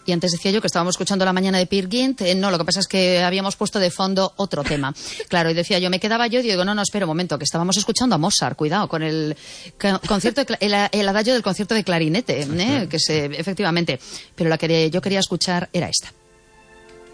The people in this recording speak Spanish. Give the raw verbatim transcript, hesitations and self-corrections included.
Y antes decía yo que estábamos escuchando La mañana de Peer Gynt. Eh, no, lo que pasa es que habíamos puesto de fondo otro tema. Claro, y decía yo, me quedaba yo y digo, no, no, espera un momento, que estábamos escuchando a Mozart, cuidado, con el concierto, de, el, el adagio del concierto de clarinete, ¿eh? Que se, efectivamente. Pero la que yo quería escuchar era esta.